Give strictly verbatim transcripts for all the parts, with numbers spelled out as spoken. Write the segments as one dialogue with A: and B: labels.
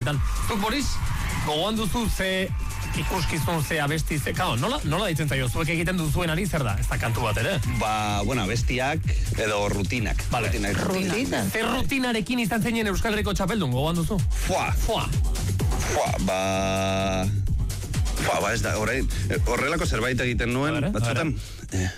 A: honetan. Zuk, Boris, gogoan duzu ze ikuskizun ze abesti ze... Kao, nola, nola daitzen zaio, zuek egiten duzuenari zer da? Ez da kantu bat, ere?
B: Ba, bueno, abestiak edo rutinak.
A: Vale.
B: Rutinak.
C: Rutina.
A: Zer rutinarekin izan zeinen Euskal Herriko txapeldun, gogoan duzu?
B: Fua.
A: Fua.
B: Fua, ba... Fua, ba ez da, orain, horrelako zerbait egiten nuen,
A: Abere,
B: batzutan... Eh.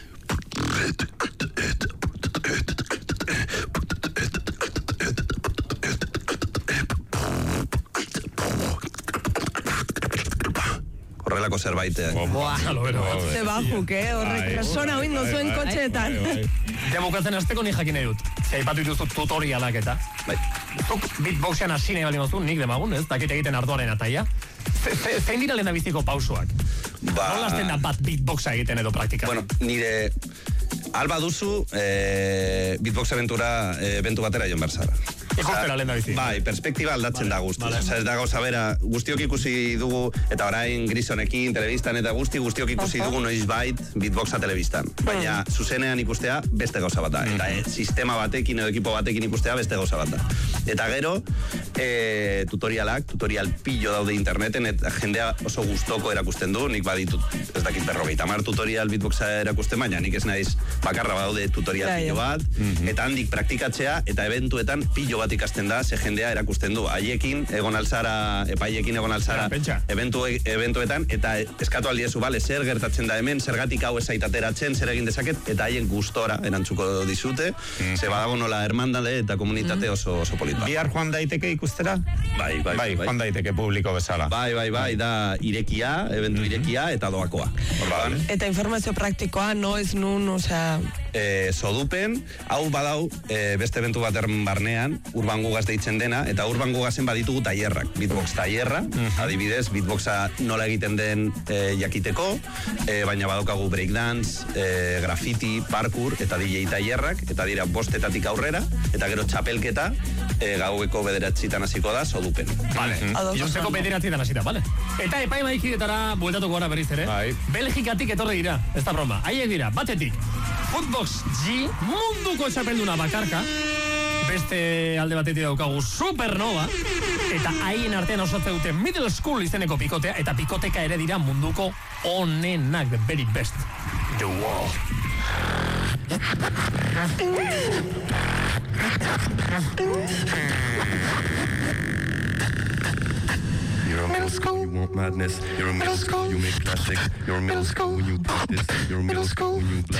B: Horrelako zerbait.
A: Boa, lo bero.
C: Ze bajuk, eh? Horrek resona oingo zuen kotxeetan.
A: Demokatzen azteko ni jakin nahi dut. Ze aipatu dituzu tutorialak eta.
B: Bai.
A: Zuk beatboxean hasi nahi bali mozu, nik demagun, ez? Dakit egiten ardoaren ataia. Zein dira lehen biziko pausoak?
B: Ba...
A: Nola azten da bat beatboxa egiten edo praktika?
B: Bueno, nire... Alba duzu, eh, beatbox aventura eh, eventu batera joan berzara.
A: Ikustera lehen da bizi.
B: Bai, perspektiba aldatzen
A: vale,
B: da guzti.
A: vale.
B: Osa, ez da gauza bera, guztiok ikusi dugu, eta orain Grisonekin, telebistan eta guzti, guztiok ikusi
C: Aha.
B: dugu noiz bait beatboxa telebistan. Baina, zuzenean ikustea beste gauza bat da. Eta eh, sistema batekin edo ekipo batekin ikustea beste gauza bat da. Eta gero, eh, tutorialak, tutorial pillo daude interneten, eta jendea oso gustoko erakusten du, nik baditut, ez dakit berrogeita mar tutorial beatboxa erakusten, baina nik ez naiz bakarra badaude tutorial
C: Ja,
B: pillo
C: ja.
B: bat, eta handik praktikatzea, eta eventuetan pillo bat ikasten da, ze jendea erakusten du. Haiekin egon alzara, epaiekin egon alzara,
A: Ja, pentsa.
B: eventu, eventuetan, eta eskatu aldiezu, bale, zer gertatzen da hemen, zergatik hau ezaitateratzen, zer egin dezaket, eta haien gustora erantzuko dizute, ze badago nola hermandade eta komunitate oso, oso polit bat.
D: Bihar joan daiteke ikustera?
B: Bai, bai,
D: Bai,
B: bai.
D: joan daiteke publiko bezala.
B: Bai, bai, bai, da irekia, eventu irekia eta doakoa. Orduan,
C: Eta informazio praktikoa, noiz, nun, osea...
B: e, sodupen, hau badau e, beste eventu bat barnean, Urban Gugaz deitzen dena, eta Urban Gugazen baditugu tailerrak, beatbox tailerra, adibidez, beatboxa nola egiten den e, jakiteko, e, baina badaukagu breakdance, e, graffiti, parkour, eta D J tailerrak, eta dira bostetatik aurrera, eta gero txapelketa, e, gaueko bederatzitan hasiko da, sodupen.
A: Vale.
C: Ados.
A: Iluntzeko bederatzietan hasita, vale. Eta epai maikidetara bueltatuko gara berriz ere.
D: Bai.
A: Belgikatik etorri dira, ez da broma. Haiek dira, batetik, Footbox G, munduko txapelduna bakarka, beste alde batetik daukagu Supernova, eta haien artean osatzen dute Middle School izeneko pikotea, eta pikoteka ere dira munduko onenak, the very best. The world.
E: You're a middle school, you want madness. You're a middle school, you make classic. You're a middle school when you practice. You're a middle school when you